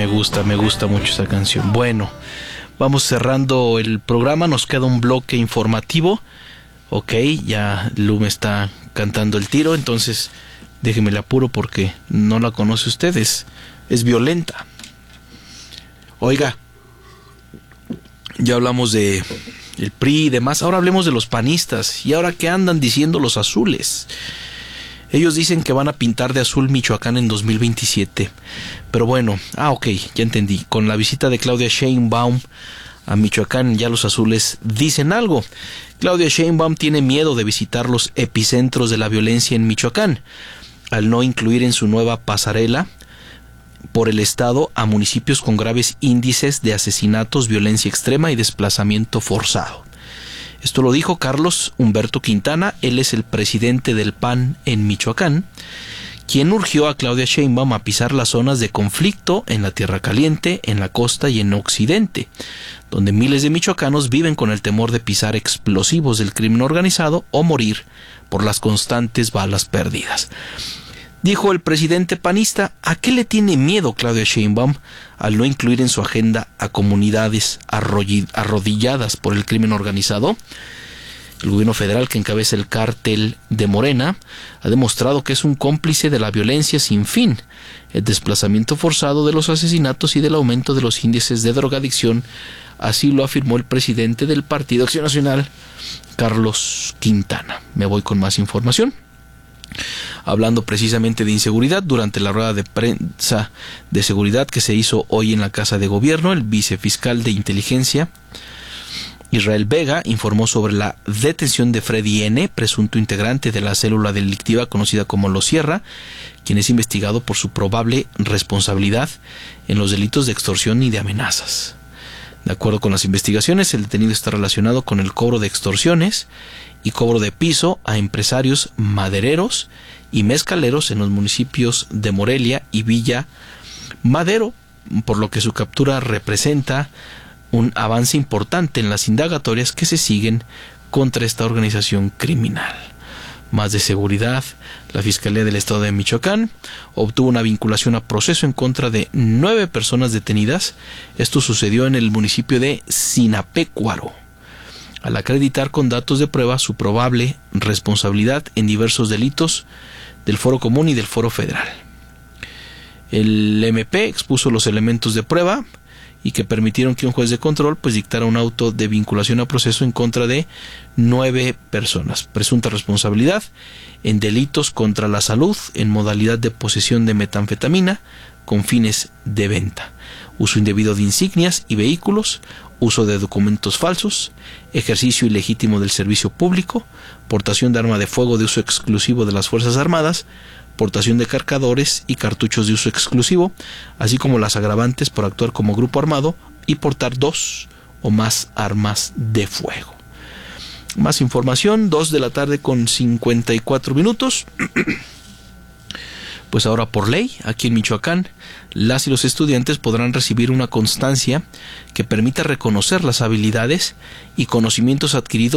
Me gusta mucho esa canción. Bueno, vamos cerrando el programa, nos queda un bloque informativo. Ok, ya Lu me está cantando el tiro, entonces déjeme le apuro porque no la conoce usted, es violenta. Oiga, ya hablamos de el PRI y demás, ahora hablemos de los panistas. ¿Y ahora qué andan diciendo los azules? Ellos dicen que van a pintar de azul Michoacán en 2027. Pero bueno, ok, ya entendí. Con la visita de Claudia Sheinbaum a Michoacán, ya los azules dicen algo. Claudia Sheinbaum tiene miedo de visitar los epicentros de la violencia en Michoacán, al no incluir en su nueva pasarela por el estado a municipios con graves índices de asesinatos, violencia extrema y desplazamiento forzado. Esto lo dijo Carlos Humberto Quintana, él es el presidente del PAN en Michoacán, quien urgió a Claudia Sheinbaum a pisar las zonas de conflicto en la Tierra Caliente, en la costa y en Occidente, donde miles de michoacanos viven con el temor de pisar explosivos del crimen organizado o morir por las constantes balas perdidas. Dijo el presidente panista, ¿a qué le tiene miedo Claudia Sheinbaum al no incluir en su agenda a comunidades arrodilladas por el crimen organizado? El gobierno federal, que encabeza el cártel de Morena, ha demostrado que es un cómplice de la violencia sin fin, el desplazamiento forzado de los asesinatos y del aumento de los índices de drogadicción. Así lo afirmó el presidente del Partido Acción Nacional, Carlos Quintana. Me voy con más información. Hablando precisamente de inseguridad, durante la rueda de prensa de seguridad que se hizo hoy en la Casa de Gobierno, el vicefiscal de inteligencia Israel Vega informó sobre la detención de Freddy N., presunto integrante de la célula delictiva conocida como Los Sierra, quien es investigado por su probable responsabilidad en los delitos de extorsión y de amenazas. De acuerdo con las investigaciones, el detenido está relacionado con el cobro de extorsiones y cobro de piso a empresarios madereros y mezcaleros en los municipios de Morelia y Villa Madero, por lo que su captura representa un avance importante en las indagatorias que se siguen contra esta organización criminal. Más de seguridad, la Fiscalía del Estado de Michoacán obtuvo una vinculación a proceso en contra de 9 personas detenidas. Esto sucedió en el municipio de Sinapecuaro, al acreditar con datos de prueba su probable responsabilidad en diversos delitos del Foro Común y del Foro Federal. El MP expuso los elementos de prueba y que permitieron que un juez de control dictara un auto de vinculación a proceso en contra de 9 personas. Presunta responsabilidad en delitos contra la salud en modalidad de posesión de metanfetamina con fines de venta, uso indebido de insignias y vehículos, uso de documentos falsos, ejercicio ilegítimo del servicio público, portación de arma de fuego de uso exclusivo de las Fuerzas Armadas, portación de cargadores y cartuchos de uso exclusivo, así como las agravantes por actuar como grupo armado y portar 2 o más armas de fuego. Más información, 2:54 p.m. Pues ahora por ley, aquí en Michoacán, las y los estudiantes podrán recibir una constancia que permita reconocer las habilidades y conocimientos adquiridos